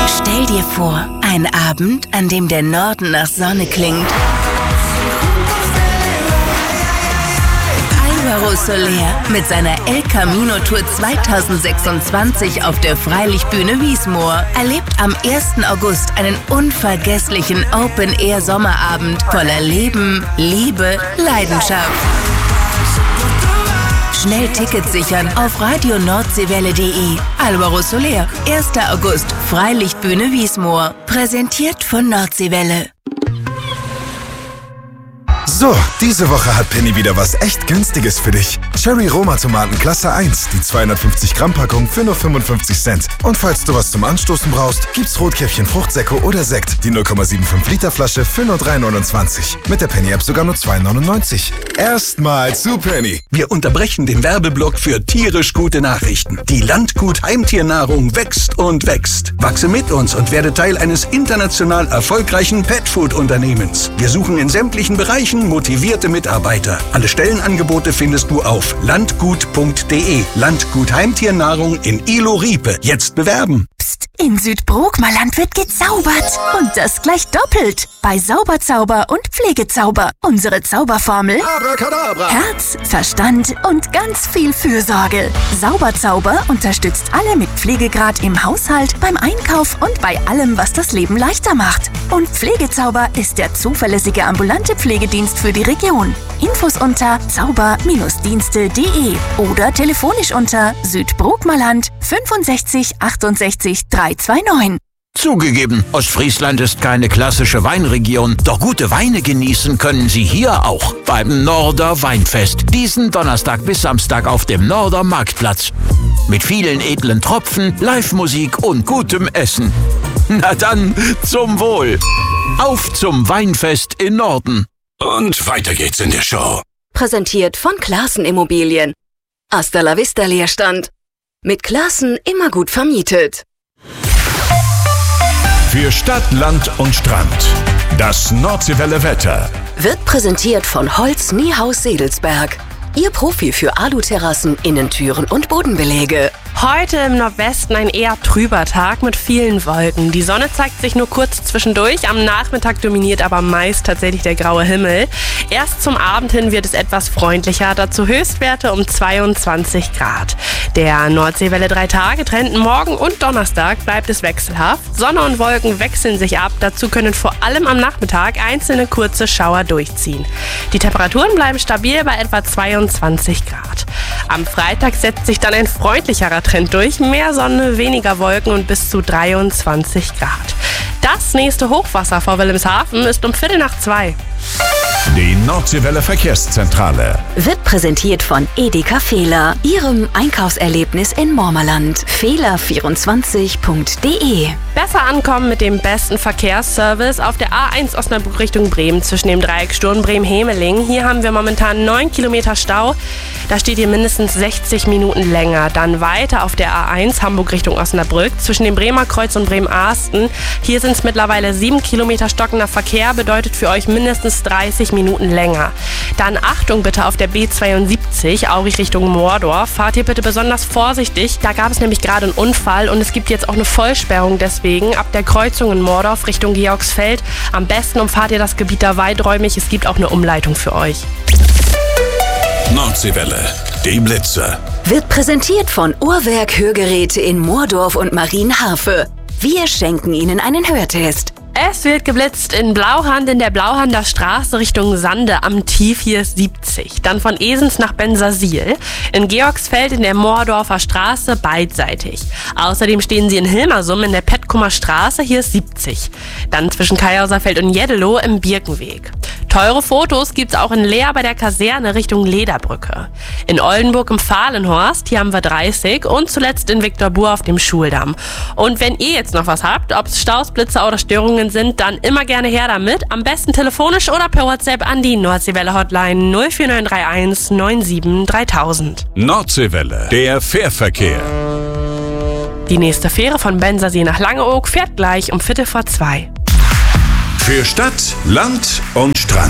Stell dir vor, ein Abend, an dem der Norden nach Sonne klingt. Álvaro Soler mit seiner El Camino Tour 2026 auf der Freilichtbühne Wiesmoor erlebt am 1. August einen unvergesslichen Open-Air-Sommerabend voller Leben, Liebe, Leidenschaft. Schnell Tickets sichern auf radioNordseewelle.de. Álvaro Soler, 1. August, Freilichtbühne Wiesmoor. Präsentiert von Nordseewelle. So, diese Woche hat Penny wieder was echt Günstiges für dich. Cherry Roma Tomaten Klasse 1, die 250 Gramm Packung für nur 55 Cent. Und falls du was zum Anstoßen brauchst, gibt's Rotkäppchen Fruchtsäcke oder Sekt, die 0,75 Liter Flasche für nur 3,29. Mit der Penny App sogar nur 2,99. Erstmal zu Penny. Wir unterbrechen den Werbeblock für tierisch gute Nachrichten. Die Landgut Heimtiernahrung wächst und wächst. Wachse mit uns und werde Teil eines international erfolgreichen Petfood-Unternehmens. Wir suchen in sämtlichen Bereichen motivierte Mitarbeiter. Alle Stellenangebote findest du auf landgut.de. Landgut Heimtiernahrung in Ilo-Riepe. Jetzt bewerben. Psst, in Südbrookmerland wird gezaubert. Und das gleich doppelt. Bei Sauberzauber und Pflegezauber. Unsere Zauberformel: Abracadabra. Herz, Verstand und ganz viel Fürsorge. Sauberzauber unterstützt alle mit Pflegegrad im Haushalt, beim Einkauf und bei allem, was das Leben leichter macht. Und Pflegezauber ist der zuverlässige ambulante Pflegedienst für die Region. Infos unter zauber-dienste.de oder telefonisch unter Südbrookmerland 65 68 329. Zugegeben, Ostfriesland ist keine klassische Weinregion, doch gute Weine genießen können Sie hier auch beim Norder Weinfest. Diesen Donnerstag bis Samstag auf dem Norder Marktplatz. Mit vielen edlen Tropfen, Live-Musik und gutem Essen. Na dann, zum Wohl. Auf zum Weinfest in Norden. Und weiter geht's in der Show. Präsentiert von Classen Immobilien. Hasta la vista Leerstand. Mit Classen immer gut vermietet. Für Stadt, Land und Strand. Das Nordseewelle Wetter. Wird präsentiert von Holz Niehaus Sedelsberg. Ihr Profi für Aluterrassen, Innentüren und Bodenbeläge. Heute im Nordwesten ein eher trüber Tag mit vielen Wolken. Die Sonne zeigt sich nur kurz zwischendurch. Am Nachmittag dominiert aber meist tatsächlich der graue Himmel. Erst zum Abend hin wird es etwas freundlicher. Dazu Höchstwerte um 22 Grad. Der Nordseewelle 3-Tage-Trend morgen und Donnerstag bleibt es wechselhaft. Sonne und Wolken wechseln sich ab. Dazu können vor allem am Nachmittag einzelne kurze Schauer durchziehen. Die Temperaturen bleiben stabil bei etwa 22 Grad. Am Freitag setzt sich dann ein freundlicherer Trend durch. Mehr Sonne, weniger Wolken und bis zu 23 Grad. Das nächste Hochwasser vor Wilhelmshaven ist um 1:15. Die Nordseewelle Verkehrszentrale. Wird präsentiert von Edeka Fehler, Ihrem Einkaufserlebnis in Mormerland. Fehler24.de. Besser ankommen mit dem besten Verkehrsservice auf der A1 Osnabrück Richtung Bremen zwischen dem Dreieck Sturm-Bremen-Hemeling. Hier haben wir momentan 9 Kilometer Stau. Da steht ihr mindestens 60 Minuten länger. Dann weiter auf der A1 Hamburg Richtung Osnabrück zwischen dem Bremer Kreuz und Bremen-Arsten. Hier sind es mittlerweile 7 Kilometer stockender Verkehr, bedeutet für euch mindestens 30 Minuten länger. Dann Achtung bitte auf der B72 Aurich Richtung Moordorf. Fahrt hier bitte besonders vorsichtig. Da gab es nämlich gerade einen Unfall und es gibt jetzt auch eine Vollsperrung deswegen ab der Kreuzung in Moordorf Richtung Georgsfeld. Am besten umfahrt ihr das Gebiet da weiträumig. Es gibt auch eine Umleitung für euch. Nordseewelle, die Blitze. Wird präsentiert von Uhrwerk Hörgeräte in Moordorf und Marienhafe. Wir schenken Ihnen einen Hörtest. Es wird geblitzt in Blauhand in der Blauhander Straße Richtung Sande am Tief, hier ist 70. Dann von Esens nach Bensersiel. In Georgsfeld in der Moordorfer Straße beidseitig. Außerdem stehen sie in Hilmersum in der Petkumer Straße, hier ist 70. Dann zwischen Kaiserfeld und Jeddelo im Birkenweg. Teure Fotos gibt's auch in Leer bei der Kaserne Richtung Lederbrücke. In Oldenburg im Fahlenhorst, hier haben wir 30 und zuletzt in Viktorbur auf dem Schuldamm. Und wenn ihr jetzt noch was habt, ob es Staus, Blitze oder Störungen sind, dann immer gerne her damit. Am besten telefonisch oder per WhatsApp an die Nordseewelle Hotline 04931 97 3000. Nordseewelle, der Fährverkehr. Die nächste Fähre von Bensersee nach Langeoog fährt gleich um 2:15. Für Stadt, Land und Strand.